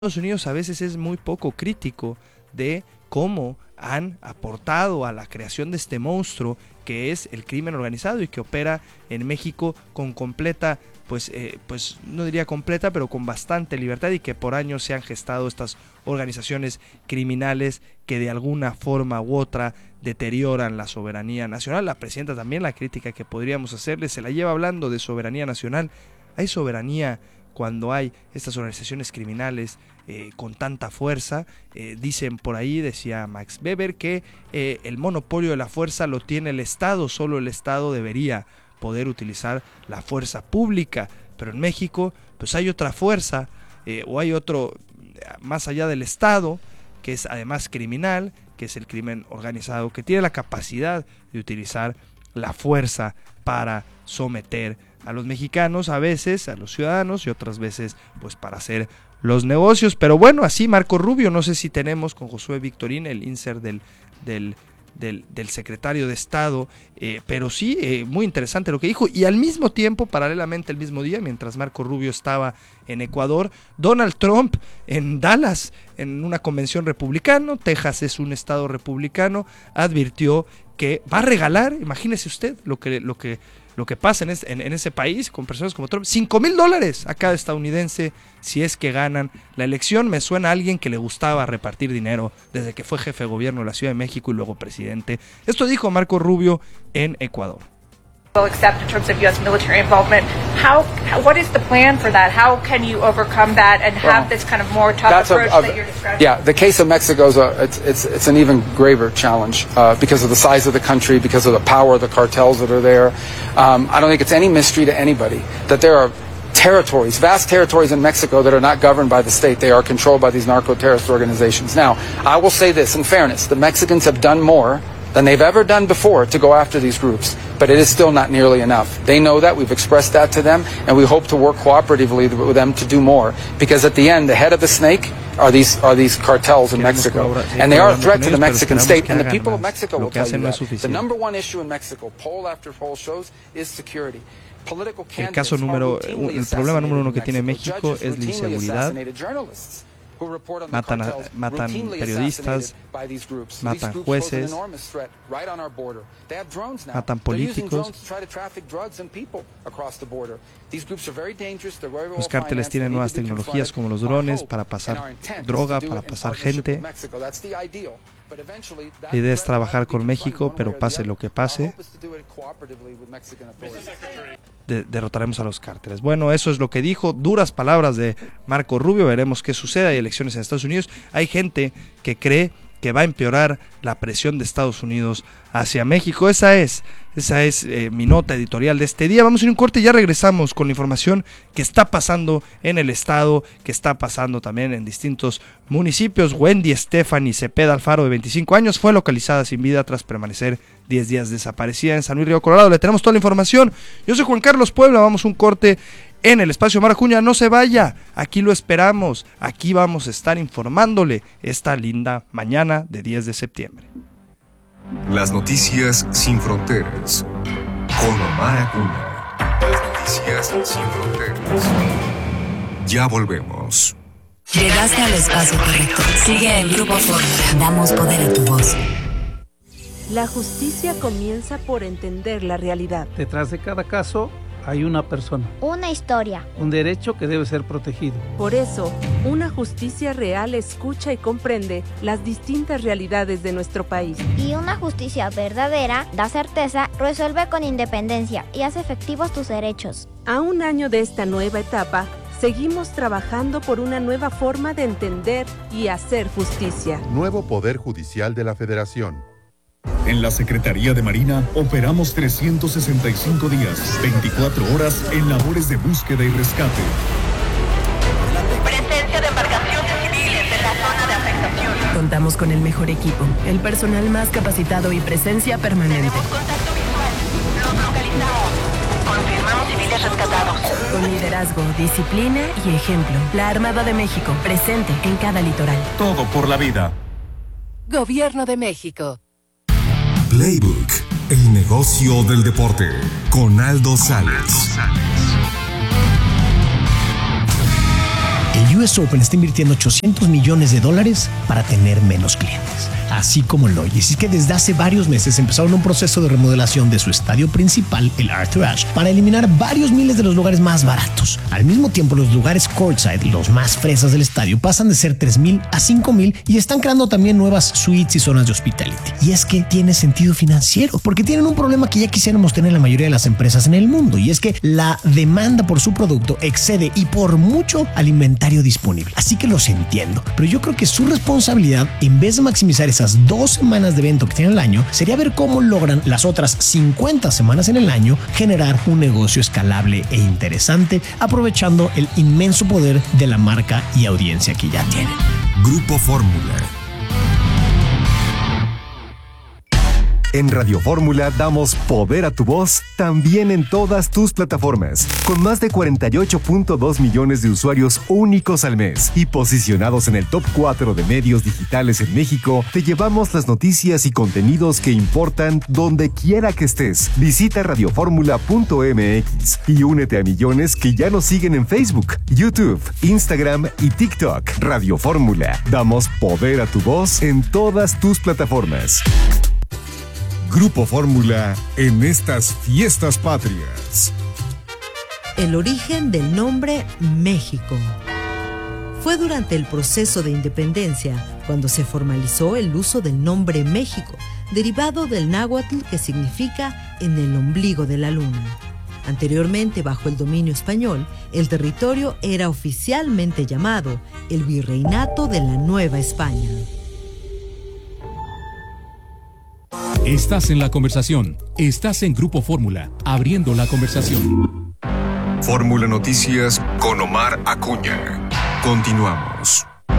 Estados Unidos a veces es muy poco crítico de cómo han aportado a la creación de este monstruo que es el crimen organizado y que opera en México con completa, pues no diría completa, pero con bastante libertad, y que por años se han gestado estas organizaciones criminales que de alguna forma u otra deterioran la soberanía nacional. La presidenta también, la crítica que podríamos hacerle, se la lleva hablando de soberanía nacional. Hay soberanía cuando hay estas organizaciones criminales con tanta fuerza. Dicen por ahí, decía Max Weber, que el monopolio de la fuerza lo tiene el Estado, solo el Estado debería poder utilizar la fuerza pública, pero en México pues hay otra fuerza o hay otro más allá del Estado, que es además criminal, que es el crimen organizado, que tiene la capacidad de utilizar la fuerza para someter a los mexicanos, a veces a los ciudadanos, y otras veces pues para hacer los negocios. Pero bueno, así Marco Rubio, no sé si tenemos con Josué Victorín el insert del secretario de Estado, pero sí, muy interesante lo que dijo. Y al mismo tiempo, paralelamente el mismo día, mientras Marco Rubio estaba en Ecuador, Donald Trump en Dallas, en una convención republicana, Texas es un estado republicano, advirtió que va a regalar, imagínese usted lo que pasa en ese país con personas como Trump, $5,000 a cada estadounidense si es que ganan la elección. Me suena a alguien que le gustaba repartir dinero desde que fue jefe de gobierno de la Ciudad de México y luego presidente. Esto dijo Marco Rubio en Ecuador. Accept in terms of U.S. military involvement. What is the plan for that? How can you overcome that and have this kind of more tough approach that you're describing? Yeah, the case of Mexico is it's an even graver challenge because of the size of the country, because of the power of the cartels that are there. I don't think it's any mystery to anybody that there are territories, vast territories in Mexico that are not governed by the state. They are controlled by these narco-terrorist organizations. Now, I will say this in fairness, the Mexicans have done more than they've ever done before to go after these groups, but it is still not nearly enough. They know that, we've expressed that to them, and we hope to work cooperatively with them to do more, because at the end, the head of the snake are these cartels in Mexico, and they are a threat to the Mexican state, and the people of Mexico will tell you that. The number one issue in Mexico, poll after poll shows, is security. El problema número uno que tiene México es la inseguridad. Matan periodistas, matan jueces, matan políticos. Los cárteles tienen nuevas tecnologías como los drones para pasar droga, para pasar gente. La idea es trabajar con México, pero pase lo que pase, derrotaremos a los cárteles. Bueno, eso es lo que dijo, duras palabras de Marco Rubio. Veremos qué sucede. Hay elecciones en Estados Unidos. Hay gente que cree que va a empeorar la presión de Estados Unidos hacia México. Esa es mi nota editorial de este día. Vamos a ir a un corte y ya regresamos con la información que está pasando en el estado, que está pasando también en distintos municipios. Wendy Stephanie Cepeda Alfaro, de 25 años, fue localizada sin vida tras permanecer 10 días desaparecida en San Luis Río Colorado. Le tenemos toda la información. Yo soy Juan Carlos Puebla. Vamos a un corte en el espacio Omar Acuña. No se vaya, aquí lo esperamos. Aquí vamos a estar informándole esta linda mañana de 10 de septiembre. Las noticias sin fronteras con Omar Acuña. Las noticias sin fronteras. Ya volvemos. Llegaste al espacio correcto. Sigue en Grupo Fórmula. Damos poder a tu voz. La justicia comienza por entender la realidad. Detrás de cada caso hay una persona. Una historia. Un derecho que debe ser protegido. Por eso, una justicia real escucha y comprende las distintas realidades de nuestro país. Y una justicia verdadera da certeza, resuelve con independencia y hace efectivos tus derechos. A un año de esta nueva etapa, seguimos trabajando por una nueva forma de entender y hacer justicia. Nuevo Poder Judicial de la Federación. En la Secretaría de Marina operamos 365 días, 24 horas en labores de búsqueda y rescate. Presencia de embarcaciones civiles en la zona de afectación. Contamos con el mejor equipo, el personal más capacitado y presencia permanente. Tenemos contacto visual. Los localizamos. Confirmamos civiles rescatados. Con liderazgo, disciplina y ejemplo. La Armada de México, presente en cada litoral. Todo por la vida. Gobierno de México. Playbook, el negocio del deporte, con Aldo Sales. El US Open está invirtiendo $800 millones para tener menos clientes. Así como lo oyes, es que desde hace varios meses empezaron un proceso de remodelación de su estadio principal, el Arthur Ashe, para eliminar varios miles de los lugares más baratos. Al mismo tiempo, los lugares courtside, los más fresas del estadio, pasan de ser 3,000 a 5,000 y están creando también nuevas suites y zonas de hospitality. Y es que tiene sentido financiero, porque tienen un problema que ya quisiéramos tener la mayoría de las empresas en el mundo, y es que la demanda por su producto excede y por mucho al inventario disponible. Así que los entiendo, pero yo creo que su responsabilidad, en vez de maximizar esas 2 semanas de evento que tienen al año, sería ver cómo logran las otras 50 semanas en el año generar un negocio escalable e interesante, aprovechando el inmenso poder de la marca y audiencia que ya tienen. Grupo Fórmula. En Radio Fórmula damos poder a tu voz también en todas tus plataformas, con más de 48.2 millones de usuarios únicos al mes y posicionados en el top 4 de medios digitales en México. Te llevamos las noticias y contenidos que importan donde quiera que estés. Visita radioformula.mx y únete a millones que ya nos siguen en Facebook, YouTube, Instagram y TikTok. Radio Fórmula, damos poder a tu voz en todas tus plataformas. Grupo Fórmula en estas fiestas patrias. El origen del nombre México. Fue durante el proceso de independencia cuando se formalizó el uso del nombre México, derivado del náhuatl que significa en el ombligo de la luna. Anteriormente, bajo el dominio español, el territorio era oficialmente llamado el Virreinato de la Nueva España. Estás en la conversación. Estás en Grupo Fórmula, abriendo la conversación. Fórmula Noticias con Omar Acuña. Continuamos.